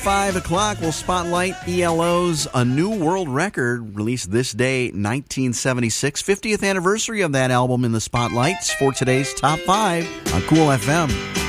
5 o'clock, we'll spotlight ELO's A New World Record, released this day, 1976. 50th anniversary of that album in the spotlights for today's Top 5 on Cool FM.